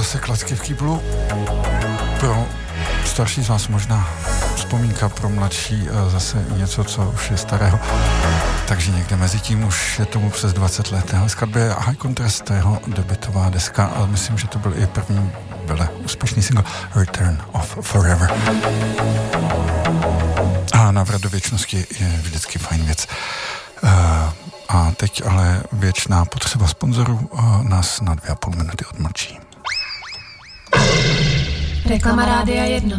zase Klacky v kýblu. Pro starší z vás možná vzpomínka, pro mladší zase něco, co už je starého. Takže někde mezi tím už je tomu přes 20 let. Téhle skladbě je High Contrast, jeho debutová deska, ale myslím, že to byl i první vele úspěšný single Return of Forever. A návrat do věčnosti je vždycky fajn věc. A teď ale věčná potřeba sponzorů nás na 2,5 minuty odmlčí. Reklama Rádia 1.